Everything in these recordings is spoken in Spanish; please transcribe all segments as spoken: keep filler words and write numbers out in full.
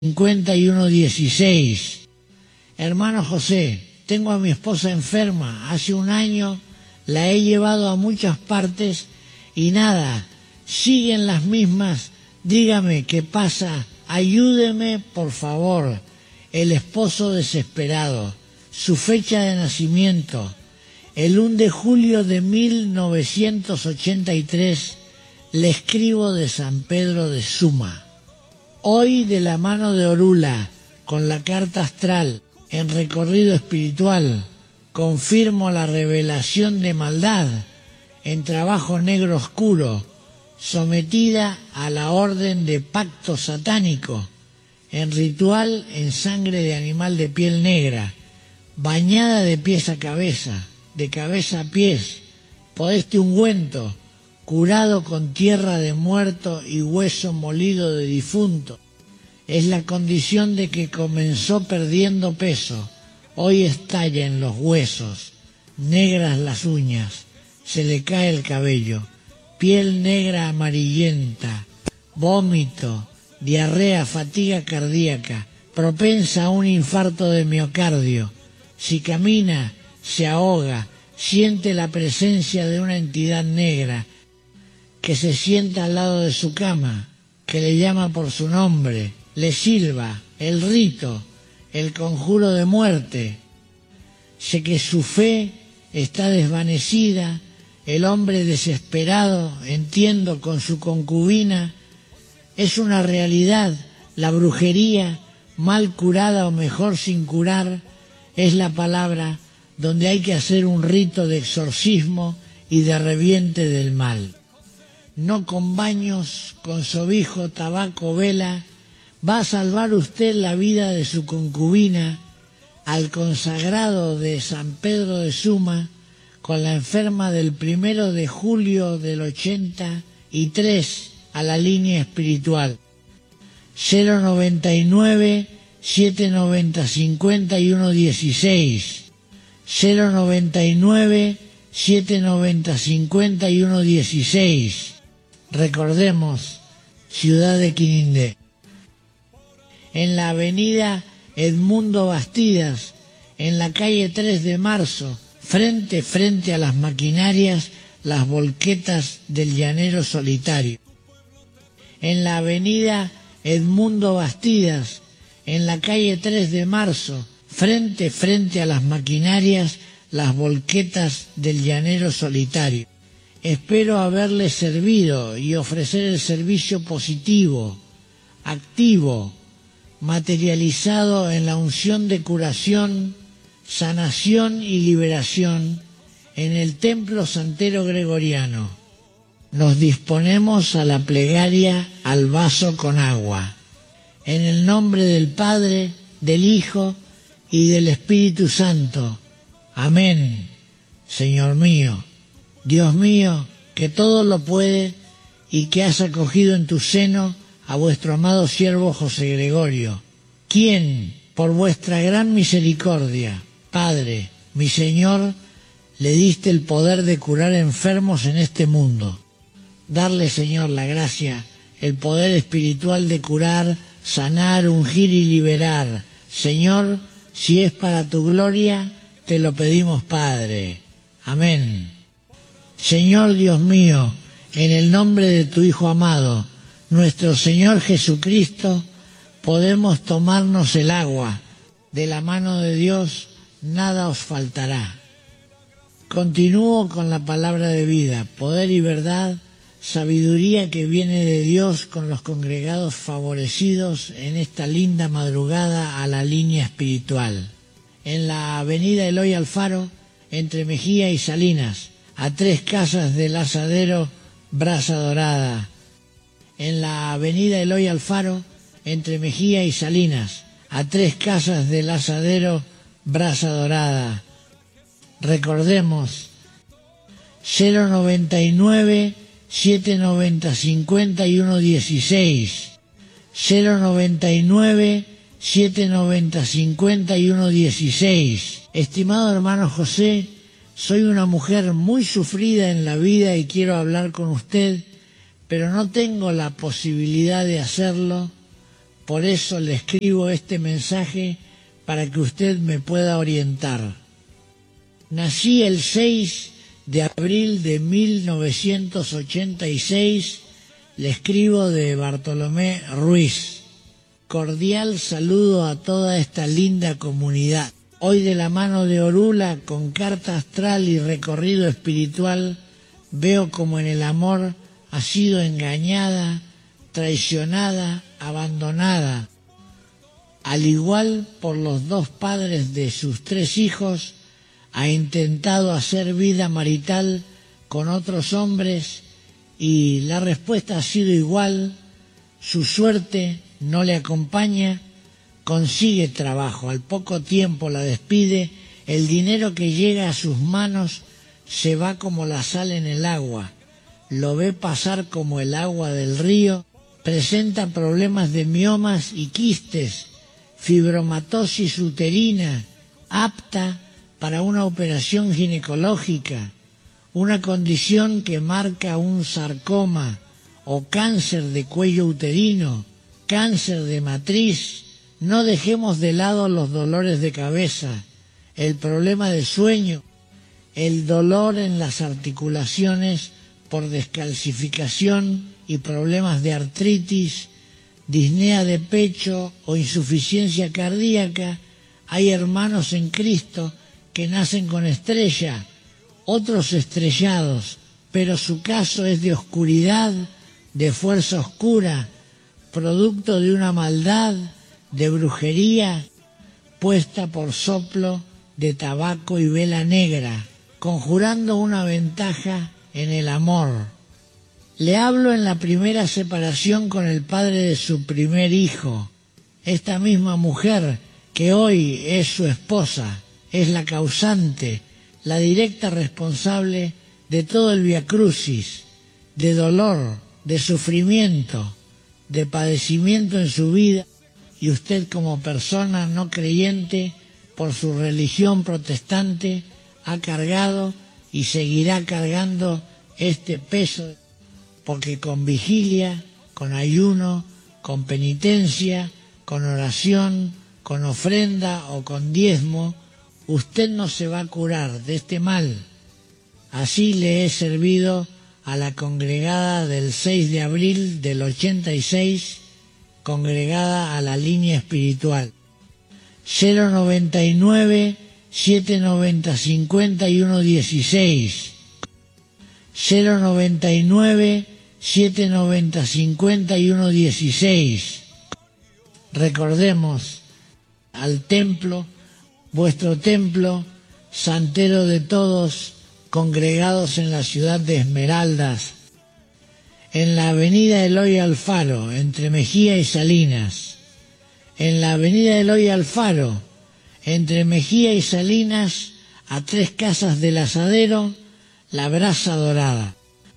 cincuenta y uno dieciséis. Hermano José, tengo a mi esposa enferma. Hace un año la he llevado a muchas partes y nada, siguen las mismas. Dígame qué pasa. Ayúdeme, por favor. El esposo desesperado. Su fecha de nacimiento, el uno de julio de mil novecientos ochenta y tres. Le escribo de San Pedro de Suma. Hoy, de la mano de Orula, con la carta astral, en recorrido espiritual, confirmo la revelación de maldad en trabajo negro oscuro, sometida a la orden de pacto satánico, en ritual en sangre de animal de piel negra, bañada de pies a cabeza, de cabeza a pies, por este ungüento, curado con tierra de muerto y hueso molido de difunto. Es la condición de que comenzó perdiendo peso, hoy estalla en los huesos, negras las uñas, se le cae el cabello, piel negra amarillenta, vómito, diarrea, fatiga cardíaca, propensa a un infarto de miocardio. Si camina, se ahoga, siente la presencia de una entidad negra, que se sienta al lado de su cama, que le llama por su nombre, le silba, el rito, el conjuro de muerte. Sé que su fe está desvanecida, el hombre desesperado, entiendo, con su concubina. Es una realidad, la brujería, mal curada o mejor sin curar, es la palabra donde hay que hacer un rito de exorcismo y de reviente del mal. No con baños, con sobijo, tabaco, vela, va a salvar usted la vida de su concubina al consagrado de San Pedro de Suma, con la enferma del primero de julio del ochenta y tres a la línea espiritual. cero noventa y nueve, siete noventa, cincuenta y uno dieciséis. cero noventa y nueve, siete noventa, cincuenta y uno dieciséis. Recordemos, ciudad de Quinindé. En la avenida Edmundo Bastidas, en la calle tres de marzo, frente frente a las maquinarias, las volquetas del llanero solitario. En la avenida Edmundo Bastidas, en la calle tres de marzo, frente frente a las maquinarias, las volquetas del llanero solitario. Espero haberles servido y ofrecer el servicio positivo, activo, materializado en la unción de curación, sanación y liberación en el templo santero gregoriano. Nos disponemos a la plegaria al vaso con agua. En el nombre del Padre, del Hijo y del Espíritu Santo. Amén. Señor mío, Dios mío, que todo lo puede y que has acogido en tu seno a vuestro amado siervo José Gregorio, quien, por vuestra gran misericordia, Padre, mi Señor, le diste el poder de curar enfermos en este mundo. Darle, Señor, la gracia, el poder espiritual de curar, sanar, ungir y liberar. Señor, si es para tu gloria, te lo pedimos, Padre. Amén. Señor Dios mío, en el nombre de tu Hijo amado, nuestro Señor Jesucristo, podemos tomarnos el agua. De la mano de Dios nada os faltará. Continúo con la palabra de vida, poder y verdad, sabiduría que viene de Dios con los congregados favorecidos en esta linda madrugada a la línea espiritual. En la avenida Eloy Alfaro, entre Mejía y Salinas, a tres casas del asadero Brasa Dorada. En la avenida Eloy Alfaro, entre Mejía y Salinas, a tres casas del asadero Brasa Dorada. Recordemos, cero noventa y nueve, siete noventa, cincuenta y uno dieciséis. cero noventa y nueve, siete noventa, cincuenta y uno dieciséis. Estimado hermano José, soy una mujer muy sufrida en la vida y quiero hablar con usted, pero no tengo la posibilidad de hacerlo Por eso le escribo este mensaje para que usted me pueda orientar. Nací el seis de abril de mil novecientos ochenta y seis, le escribo de Bartolomé Ruiz. Cordial saludo a toda esta linda comunidad. Hoy de la mano de Orula, con carta astral y recorrido espiritual, veo como en el amor ha sido engañada, traicionada, abandonada. Al igual por los dos padres de sus tres hijos, ha intentado hacer vida marital con otros hombres y la respuesta ha sido igual. Su suerte no le acompaña, consigue trabajo, al poco tiempo la despide, el dinero que llega a sus manos se va como la sal en el agua, lo ve pasar como el agua del río, presenta problemas de miomas y quistes, fibromatosis uterina, apta para una operación ginecológica, una condición que marca un sarcoma o cáncer de cuello uterino, cáncer de matriz. No dejemos de lado los dolores de cabeza, el problema de sueño, el dolor en las articulaciones por descalcificación y problemas de artritis, disnea de pecho o insuficiencia cardíaca. Hay hermanos en Cristo que nacen con estrella, otros estrellados, pero su caso es de oscuridad, de fuerza oscura, producto de una maldad, de brujería, puesta por soplo de tabaco y vela negra, conjurando una ventaja en el amor. Le hablo en la primera separación con el padre de su primer hijo. Esta misma mujer, que hoy es su esposa, es la causante, la directa responsable de todo el viacrucis, de dolor, de sufrimiento, de padecimiento en su vida, y usted como persona no creyente, por su religión protestante, ha cargado y seguirá cargando este peso, porque con vigilia, con ayuno, con penitencia, con oración, con ofrenda o con diezmo, usted no se va a curar de este mal. Así le he servido a la congregada del seis de abril del ochenta y seis, congregada a la línea espiritual. cero noventa y nueve, siete noventa, cincuenta y uno dieciséis. cero noventa y nueve, siete noventa, cincuenta y uno dieciséis. Recordemos al templo, vuestro templo, santero de todos, congregados en la ciudad de Esmeraldas, en la avenida Eloy Alfaro, entre Mejía y Salinas, en la avenida Eloy Alfaro, entre Mejía y Salinas, a tres casas del Asadero, la Brasa Dorada.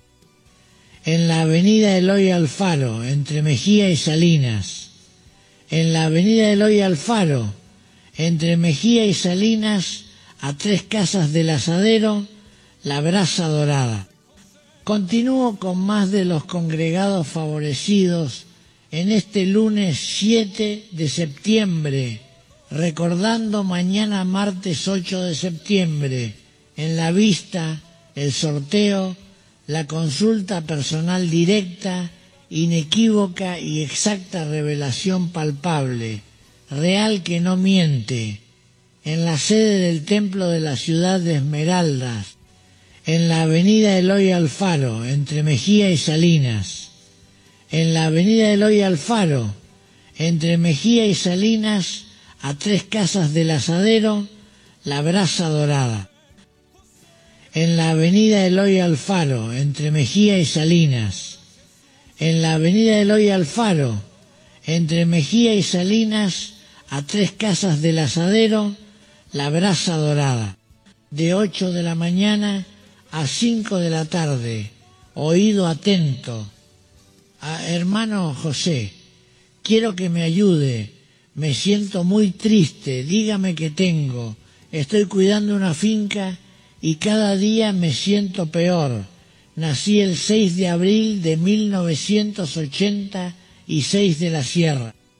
En la avenida Eloy Alfaro, entre Mejía y Salinas, en la avenida Eloy Alfaro, entre Mejía y Salinas, a tres casas del Asadero, la Brasa Dorada. Continúo con más de los congregados favorecidos en este lunes siete de septiembre, recordando mañana martes ocho de septiembre, en la vista, el sorteo, la consulta personal directa, inequívoca y exacta revelación palpable, real que no miente, en la sede del templo de la ciudad de Esmeraldas, en la avenida Eloy Alfaro, entre Mejía y Salinas, en la avenida Eloy Alfaro, entre Mejía y Salinas, a tres casas del Asadero, la Brasa Dorada. En la avenida Eloy Alfaro, entre Mejía y Salinas, en la avenida Eloy Alfaro, entre Mejía y Salinas, a tres casas del Asadero, la Brasa Dorada. De ocho de la mañana a cinco de la tarde, oído atento. Ah, hermano José, quiero que me ayude, me siento muy triste, dígame qué tengo, estoy cuidando una finca y cada día me siento peor. Nací el seis de abril de mil novecientos ochenta y seis de la Sierra.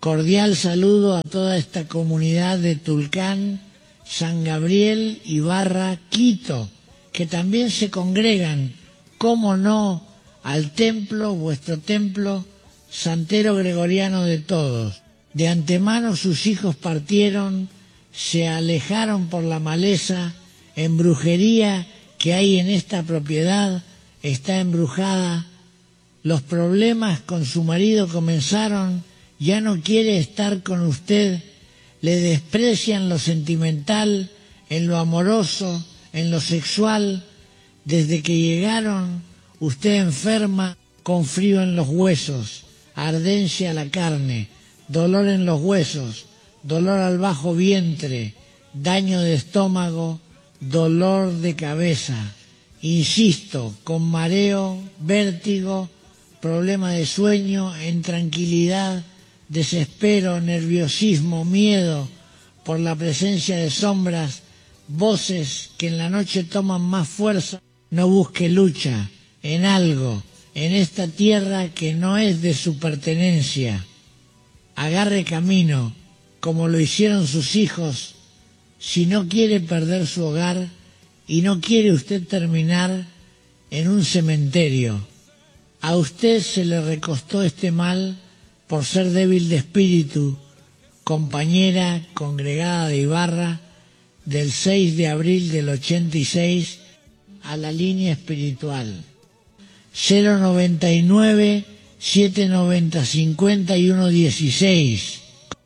Cordial saludo a toda esta comunidad de Tulcán, San Gabriel, Ibarra, Quito, que también se congregan, cómo no, al templo, vuestro templo, santero gregoriano de todos. De antemano sus hijos partieron, se alejaron por la maleza, en brujería que hay en esta propiedad, está embrujada. Los problemas con su marido comenzaron, ya no quiere estar con usted, le desprecian lo sentimental, en lo amoroso, en lo sexual. Desde que llegaron, usted enferma con frío en los huesos, ardencia a la carne, dolor en los huesos, dolor al bajo vientre, daño de estómago, dolor de cabeza. Insisto, con mareo, vértigo, problema de sueño, intranquilidad, desespero, nerviosismo, miedo por la presencia de sombras, voces que en la noche toman más fuerza. No busque lucha en algo, en esta tierra que no es de su pertenencia. Agarre camino, como lo hicieron sus hijos, si no quiere perder su hogar y no quiere usted terminar en un cementerio. A usted se le recostó este mal por ser débil de espíritu, compañera congregada de Ibarra, del seis de abril del ochenta y seis, a la línea espiritual. cero noventa y nueve, siete noventa, cincuenta y uno dieciséis.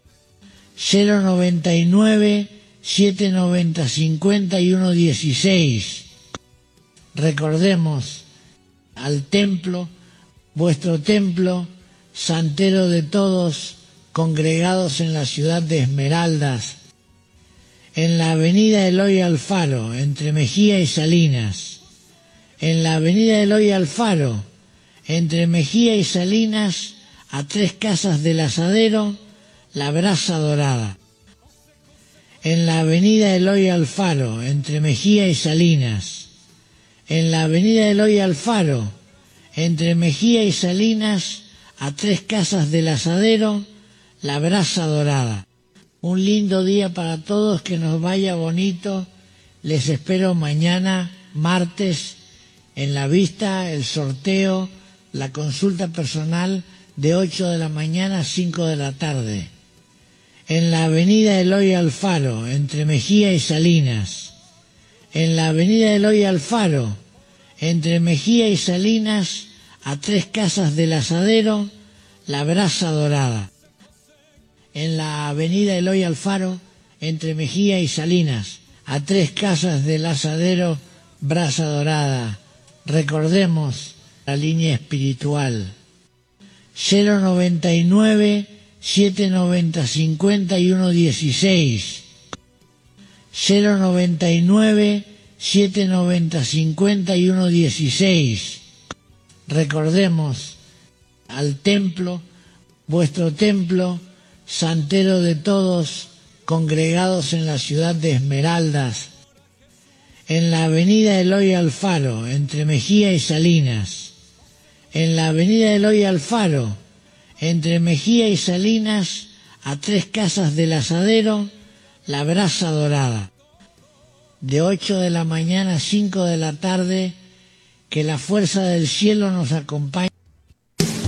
cero noventa y nueve, siete noventa, cincuenta y uno dieciséis. Recordemos al templo, vuestro templo, santero de todos, congregados en la ciudad de Esmeraldas, en la avenida Eloy Alfaro, entre Mejía y Salinas. En la avenida Eloy Alfaro, entre Mejía y Salinas, a tres casas del Asadero, la Brasa Dorada. En la avenida Eloy Alfaro, entre Mejía y Salinas. En la avenida Eloy Alfaro, entre Mejía y Salinas, a tres casas del Asadero, la Brasa Dorada. Un lindo día para todos, que nos vaya bonito. Les espero mañana, martes, en la vista, el sorteo, la consulta personal de ocho de la mañana a cinco de la tarde. En la avenida Eloy Alfaro, entre Mejía y Salinas. En la avenida Eloy Alfaro, entre Mejía y Salinas, a tres casas del Asadero, la Brasa Dorada. En la avenida Eloy Alfaro, entre Mejía y Salinas, a tres casas del Asadero, Brasa Dorada. Recordemos la línea espiritual. cero noventa y nueve, siete noventa, cincuenta y uno dieciséis. cero noventa y nueve, siete noventa, cincuenta y uno dieciséis. Recordemos al templo, vuestro templo, santero de todos, congregados en la ciudad de Esmeraldas, en la avenida Eloy Alfaro, entre Mejía y Salinas. En la avenida Eloy Alfaro, entre Mejía y Salinas, a tres casas del Asadero, la Brasa Dorada. De ocho de la mañana a cinco de la tarde, que la fuerza del cielo nos acompañe.